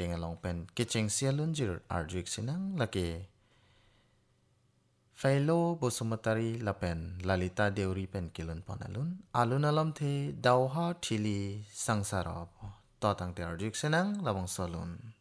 laking along pen kiching sialun jir arjuik sinang laki Failo Bosumatari lapen Lalita Deuri pen kilun ponalun alun alam the dauha thili sangsara totang te arjuik sinang labang solun